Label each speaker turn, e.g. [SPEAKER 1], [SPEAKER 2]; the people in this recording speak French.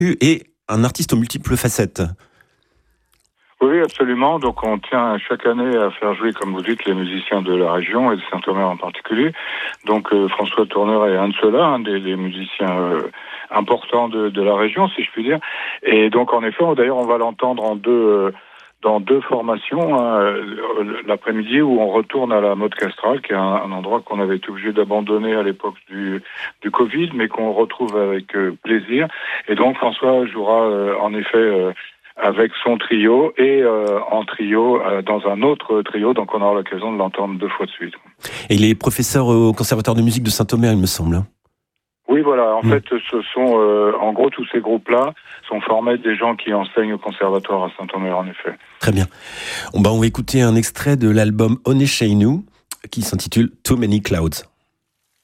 [SPEAKER 1] et un artiste aux multiples facettes.
[SPEAKER 2] Oui, absolument. Donc on tient chaque année à faire jouer, comme vous dites, les musiciens de la région et de Saint-Omer en particulier. Donc François Tourneur est un de ceux-là, un des musiciens importants de la région, si je puis dire. Et donc en effet, d'ailleurs on va l'entendre dans deux formations, hein, l'après-midi où on retourne à la Motte Castrale, qui est un endroit qu'on avait été obligé d'abandonner à l'époque du Covid, mais qu'on retrouve avec plaisir. Et donc François jouera en effet avec son trio et en trio dans un autre trio, donc on aura l'occasion de l'entendre 2 fois de suite.
[SPEAKER 1] Et il est professeur au Conservatoire de musique de Saint-Omer, il me semble.
[SPEAKER 2] Oui, voilà. En fait, ce sont, en gros, tous ces groupes-là sont formés des gens qui enseignent au conservatoire à Saint-Omer, en effet.
[SPEAKER 1] Très bien. On va écouter un extrait de l'album On est chez nous, qui s'intitule Too Many Clouds.